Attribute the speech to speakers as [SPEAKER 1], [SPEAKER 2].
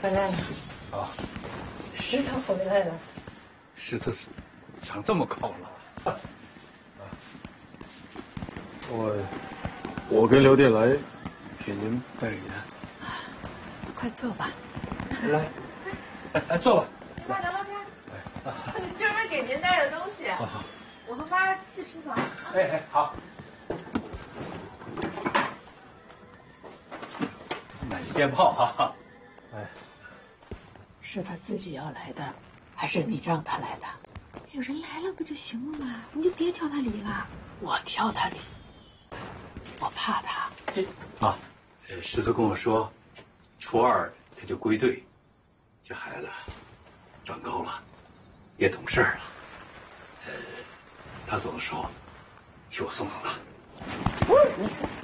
[SPEAKER 1] 回来了。
[SPEAKER 2] 啊，
[SPEAKER 1] 石头回来了。
[SPEAKER 2] 石头长这么高了。
[SPEAKER 3] 我跟刘店来给您拜个年。
[SPEAKER 4] 快坐吧。
[SPEAKER 2] 来，来坐吧。
[SPEAKER 5] 妈聊聊天。专门给您带的东西。
[SPEAKER 2] 好。
[SPEAKER 5] 我和妈去厨房。
[SPEAKER 2] 哎，好。买鞭炮哈。哎，
[SPEAKER 4] 是他自己要来的，还是你让他来的？
[SPEAKER 5] 有人来了不就行了吗？你就别挑他理了。
[SPEAKER 4] 我挑他理，我怕他。
[SPEAKER 2] 啊，石头跟我说，初2他就归队，这孩子长高了，也懂事了。他走的时候替我送上了。